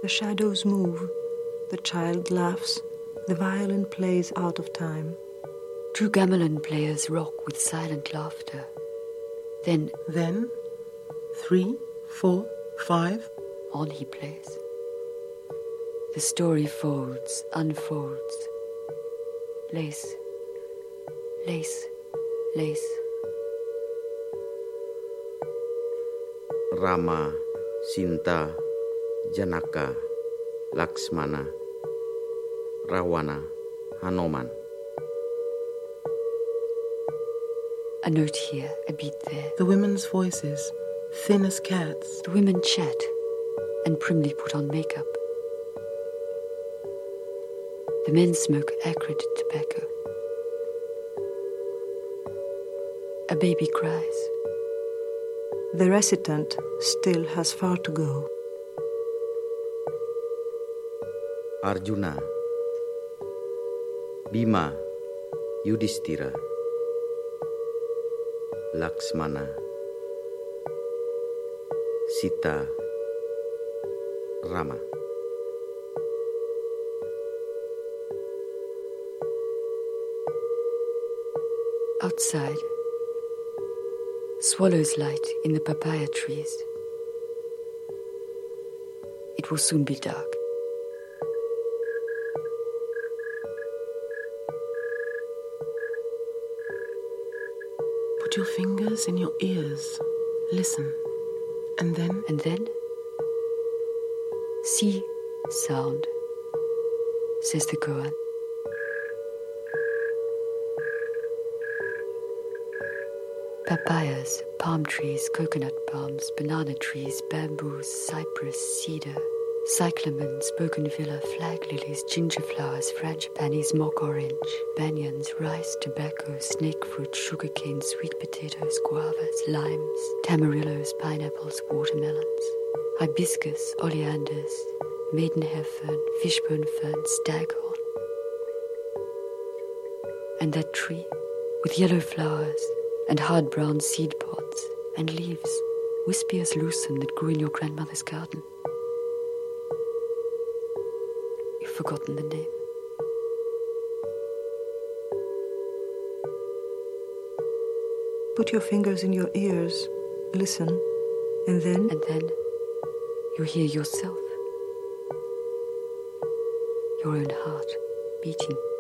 The shadows move, the child laughs, the violin plays out of time. Two gamelan players rock with silent laughter. Then, 3, 4, 5. On he plays. The story folds, unfolds. Lace, lace, lace. Rama, Sinta, Janaka, Laksmana, Rawana, Hanuman. A note here, a beat there. The women's voices, thin as cats. The women chat and primly put on makeup. The men smoke acrid tobacco. A baby cries. The recitant still has far to go. Arjuna, Bhima, Yudhishthira, Laksmana, Sita, Rama. Outside, swallows light in the papaya trees. It will soon be dark. Put your fingers in your ears. Listen. And then? And then? See sound, says the Koan. Papayas, palm trees, coconut palms, banana trees, bamboos, cypress, cedar, cyclamens, bougainvillea, flag lilies, ginger flowers, frangipanis, mock orange, banyans, rice, tobacco, snake fruit, sugarcane, sweet potatoes, guavas, limes, tamarillos, pineapples, watermelons, hibiscus, oleanders, maidenhair fern, fishbone fern, staghorn. And that tree with yellow flowers and hard brown seed pods and leaves, wispy as lucerne that grew in your grandmother's garden. You've forgotten the name. Put your fingers in your ears, listen, and then... And then you hear yourself, your own heart beating.